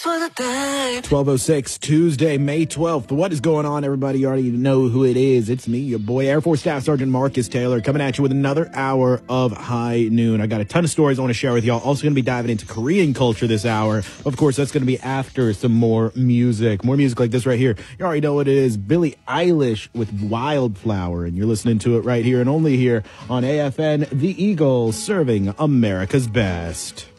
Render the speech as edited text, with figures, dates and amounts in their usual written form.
for the day. 12:06, Tuesday, May 12th. What is going on, everybody? You already know who it is. It's me, your boy, Air Force Staff Sergeant Marcus Taylor, coming at you with another hour of High Noon. I got a ton of stories I want to share with y'all. Also going to be diving into Korean culture this hour. Of course, that's going to be after some more music. More music like this right here. You already know what it is. Billie Eilish with Wildflower, and you're listening to it right here and only here on AFN, The Eagle, serving America's best.